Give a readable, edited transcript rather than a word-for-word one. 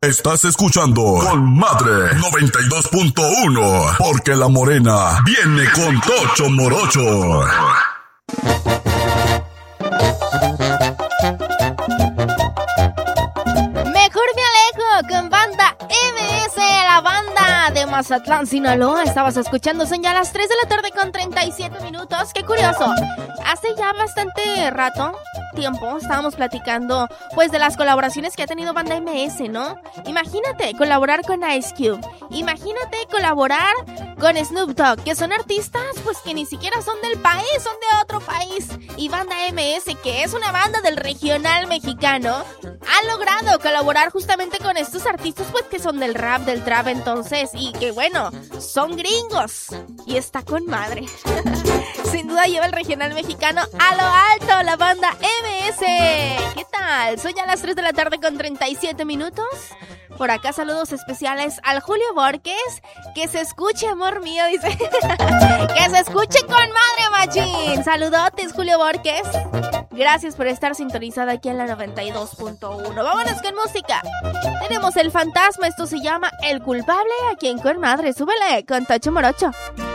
Estás escuchando Con Madre 92.1, porque la morena viene con Tocho Morocho. Mejor me alejo con Banda MS, la banda de Mazatlán, Sinaloa. Estabas escuchando, son ya las 3 de la tarde con 37 minutos. Qué curioso, hace ya bastante rato, tiempo, estábamos platicando pues de las colaboraciones que ha tenido Banda MS, ¿no? Imagínate colaborar con Ice Cube, imagínate colaborar con Snoop Dogg, que son artistas pues que ni siquiera son del país, son de otro país. Y Banda MS, que es una banda del regional mexicano, ha logrado colaborar justamente con estos artistas pues que son del rap, del trap, entonces, y que bueno, son gringos. Y está con madre. Sin duda lleva el regional mexicano a lo alto, la Banda MS. ¿Qué tal? Son ya las 3 de la tarde con 37 minutos. Por acá saludos especiales al Julio Borges. Que se escuche, amor mío, dice. Que se escuche con madre, machín. Saludotes, Julio Borges. Gracias por estar sintonizada aquí en la 92.1. Vámonos con música. Tenemos El Fantasma, esto se llama El Culpable, aquí en Con Madre. Súbele con Tocho Morocho.